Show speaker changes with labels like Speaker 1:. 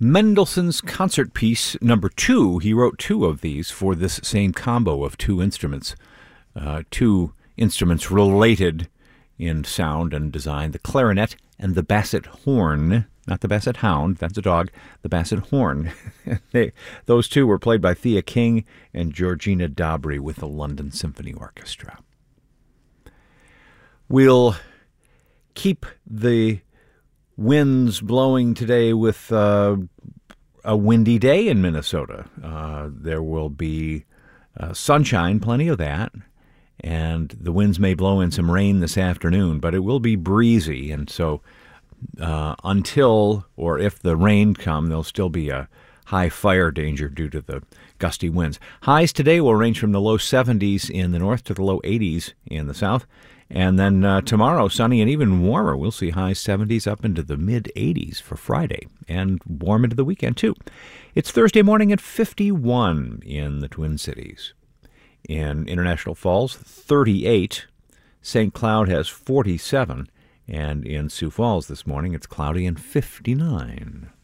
Speaker 1: Mendelssohn's Concert Piece Number 2. He wrote two of these for this same combo of two instruments related in sound and design, the clarinet and the basset horn. Not the basset hound, that's a dog, the basset horn. Those two were played by Thea King and Georgina Dobry with the London Symphony Orchestra. We'll keep the winds blowing today with a windy day in Minnesota. There will be sunshine, plenty of that, and the winds may blow in some rain this afternoon, but it will be breezy, and so until or if the rain come, there'll still be a high fire danger due to the gusty winds. Highs today will range from the low 70s in the north to the low 80s in the south. And then tomorrow, sunny and even warmer. We'll see high 70s up into the mid-80s for Friday, and warm into the weekend, too. It's Thursday morning at 51 in the Twin Cities. In International Falls, 38. St. Cloud has 47. And in Sioux Falls this morning, it's cloudy and 59.